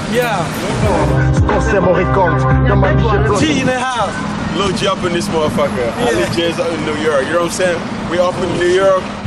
Yeah. T in the house. Lil G up in this motherfucker. I legit in New York. You know what I'm saying? We off in New York.